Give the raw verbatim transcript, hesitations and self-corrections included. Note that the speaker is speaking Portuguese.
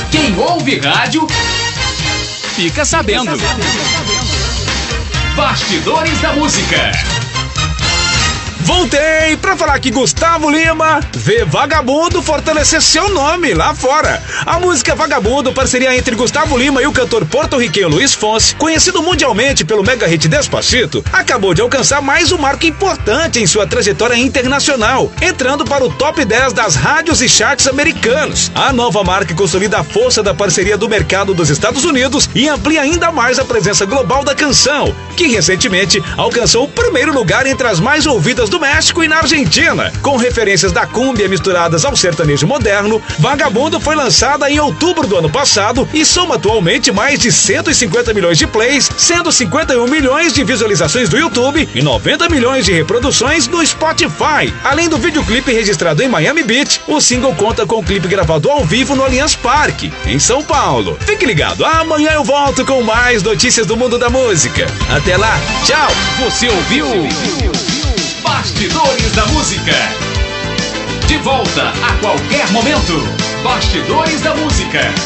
Quem ouve rádio, fica sabendo. Bastidores da Música. Voltei pra falar que Gustavo Lima vê Vagabundo fortalecer seu nome lá fora. A música Vagabundo, parceria entre Gustavo Lima e o cantor porto-riquenho Luiz Fonsi, conhecido mundialmente pelo mega hit Despacito, acabou de alcançar mais um marco importante em sua trajetória internacional, entrando para o top dez das rádios e charts americanos. A nova marca consolida a força da parceria do mercado dos Estados Unidos e amplia ainda mais a presença global da canção, que recentemente alcançou o primeiro lugar entre as mais ouvidas do México e na Argentina. Com referências da cúmbia misturadas ao sertanejo moderno, Vagabundo foi lançada em outubro do ano passado e soma atualmente mais de cento e cinquenta milhões de plays, sendo cinquenta e um milhões de visualizações do YouTube e noventa milhões de reproduções no Spotify. Além do videoclipe registrado em Miami Beach, o single conta com um clipe gravado ao vivo no Allianz Parque, em São Paulo. Fique ligado, amanhã eu volto com mais notícias do mundo da música. Até lá, tchau! Você ouviu Bastidores da Música. De volta a qualquer momento. Bastidores da Música.